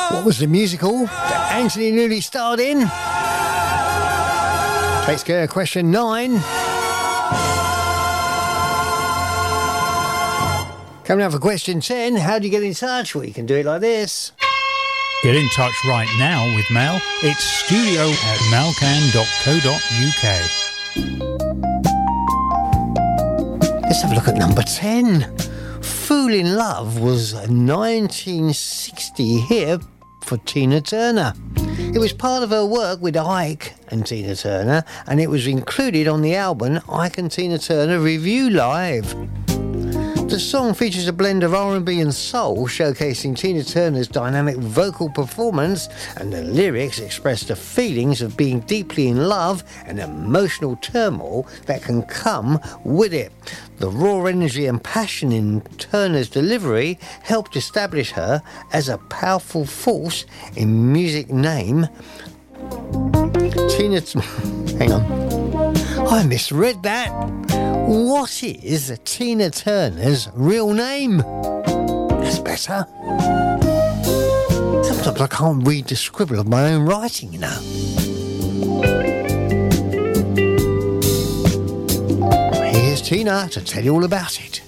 What was the musical that Anthony Newley starred in? Let's go to question 9. Coming up for question 10, how do you get in touch? Well, you can do it like this. Get in touch right now with Mel. It's studio@melcan.co.uk. Let's have a look at number 10. Fool in Love was a 1960 hit for Tina Turner. It was part of her work with Ike and Tina Turner, and it was included on the album Ike and Tina Turner Review Live. The song features a blend of R&B and soul, showcasing Tina Turner's dynamic vocal performance, and the lyrics express the feelings of being deeply in love and emotional turmoil that can come with it. The raw energy and passion in Turner's delivery helped establish her as a powerful force in music name. Hang on. I misread that. What is Tina Turner's real name? That's better. Sometimes I can't read the scribble of my own writing, you know. Here's Tina to tell you all about it.